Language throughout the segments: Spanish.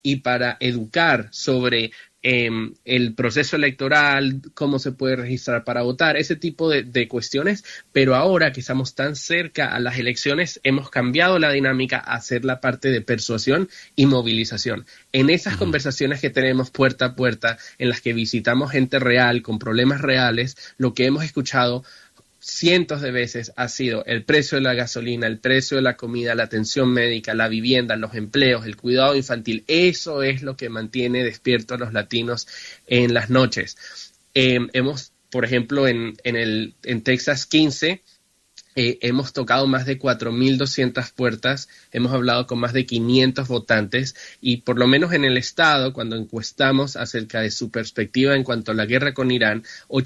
y para educar sobre el proceso electoral, cómo se puede registrar para votar, ese tipo de cuestiones, pero ahora que estamos tan cerca a las elecciones, hemos cambiado la dinámica a hacer la parte de persuasión y movilización. En esas conversaciones que tenemos puerta a puerta, en las que visitamos gente real, con problemas reales, lo que hemos escuchado cientos de veces ha sido el precio de la gasolina, el precio de la comida, la atención médica, la vivienda, los empleos, el cuidado infantil. Eso es lo que mantiene despiertos a los latinos en las noches. Hemos, por ejemplo, en Texas 15, hemos tocado más de 4,200 puertas, hemos hablado con más de 500 votantes y por lo menos en el estado, cuando encuestamos acerca de su perspectiva en cuanto a la guerra con Irán,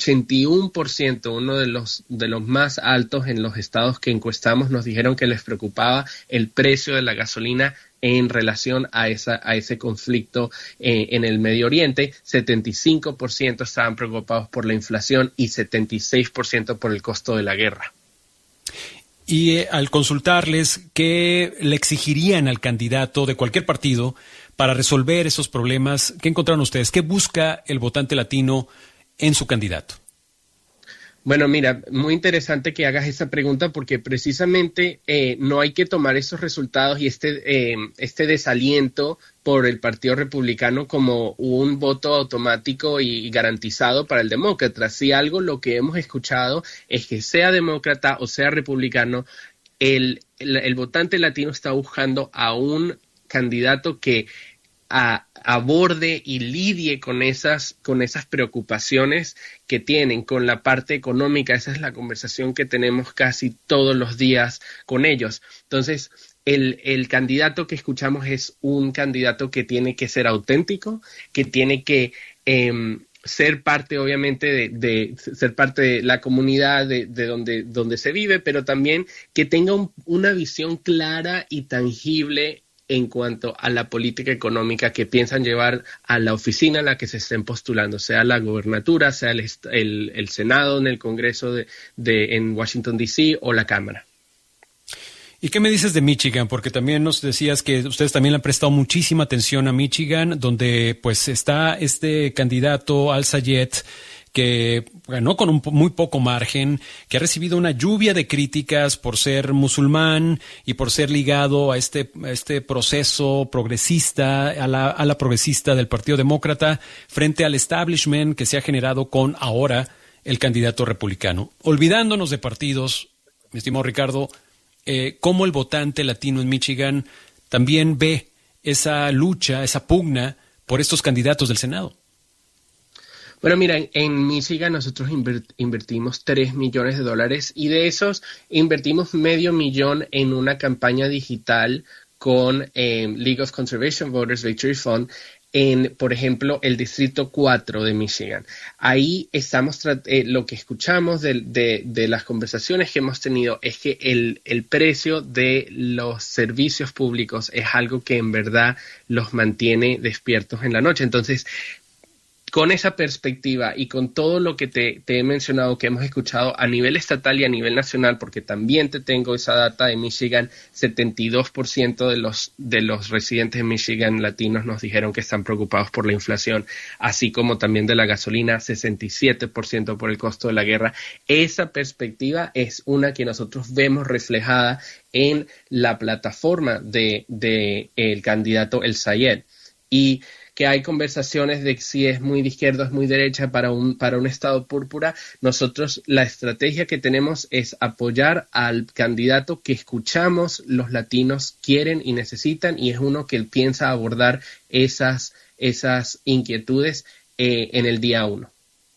81%, uno de los más altos en los estados que encuestamos, nos dijeron que les preocupaba el precio de la gasolina en relación a ese conflicto en el Medio Oriente. 75% estaban preocupados por la inflación y 76% por el costo de la guerra. Y al consultarles, ¿qué le exigirían al candidato de cualquier partido para resolver esos problemas? ¿Qué encontraron ustedes? ¿Qué busca el votante latino en su candidato? Bueno, mira, muy interesante que hagas esa pregunta porque precisamente no hay que tomar esos resultados y este desaliento por el Partido Republicano como un voto automático y garantizado para el demócrata. Si algo lo que hemos escuchado es que sea demócrata o sea republicano, el votante latino está buscando a un candidato que aborde y lidie con esas preocupaciones que tienen con la parte económica. Esa es la conversación que tenemos casi todos los días con ellos. Entonces, el candidato que escuchamos es un candidato que tiene que ser auténtico, que tiene que ser parte, obviamente, de ser parte de la comunidad de donde se vive, pero también que tenga una visión clara y tangible en cuanto a la política económica que piensan llevar a la oficina a la que se estén postulando, sea la gobernatura, sea el Senado en el Congreso en Washington, D.C. o la Cámara. ¿Y qué me dices de Michigan? Porque también nos decías que ustedes también le han prestado muchísima atención a Michigan, donde pues está este candidato Al-Sayed, que ganó con muy poco margen, que ha recibido una lluvia de críticas por ser musulmán y por ser ligado a este proceso progresista, a la progresista del Partido Demócrata, frente al establishment que se ha generado con ahora el candidato republicano. Olvidándonos de partidos, mi estimado Ricardo, ¿cómo el votante latino en Michigan también ve esa lucha, esa pugna por estos candidatos del Senado? Bueno, mira, en Michigan nosotros invertimos $3 millones y de esos invertimos $500,000 en una campaña digital con League of Conservation Voters Victory Fund en, por ejemplo, el Distrito 4 de Michigan. Ahí estamos, lo que escuchamos de las conversaciones que hemos tenido es que el precio de los servicios públicos es algo que en verdad los mantiene despiertos en la noche. Entonces, con esa perspectiva y con todo lo que te he mencionado que hemos escuchado a nivel estatal y a nivel nacional, porque también te tengo esa data de Michigan, 72% de los residentes de Michigan latinos nos dijeron que están preocupados por la inflación, así como también de la gasolina, 67% por el costo de la guerra. Esa perspectiva es una que nosotros vemos reflejada en la plataforma de el candidato El-Sayed. Y que hay conversaciones de si es muy de izquierda o es muy derecha para un estado púrpura. Nosotros la estrategia que tenemos es apoyar al candidato que escuchamos los latinos quieren y necesitan, y es uno que piensa abordar esas inquietudes en el día 1.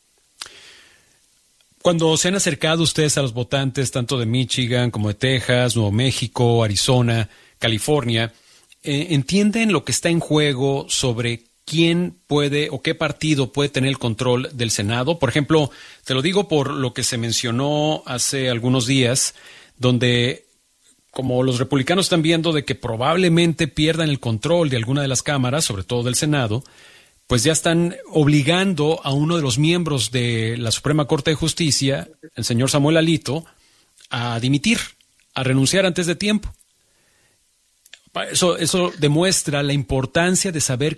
Cuando se han acercado ustedes a los votantes, tanto de Michigan como de Texas, Nuevo México, Arizona, California, ¿entienden lo que está en juego sobre quién puede o qué partido puede tener el control del Senado? Por ejemplo, te lo digo por lo que se mencionó hace algunos días, donde como los republicanos están viendo de que probablemente pierdan el control de alguna de las cámaras, sobre todo del Senado, pues ya están obligando a uno de los miembros de la Suprema Corte de Justicia, el señor Samuel Alito, a dimitir, a renunciar antes de tiempo. Eso demuestra la importancia de saber